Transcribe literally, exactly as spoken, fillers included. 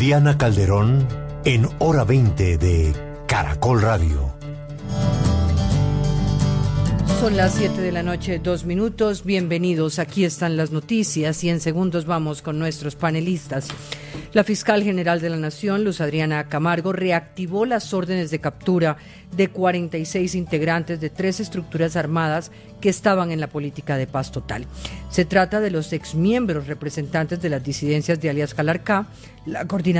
Diana Calderón en Hora veinte de Caracol Radio. Son las siete de la noche, dos minutos. Bienvenidos, aquí están las noticias y en segundos vamos con nuestros panelistas. La fiscal general de la Nación, Luz Adriana Camargo, reactivó las órdenes de captura de cuarenta y seis integrantes de tres estructuras armadas que estaban en la política de paz total. Se trata de los exmiembros representantes de las disidencias de alias Calarcá, la coordinadora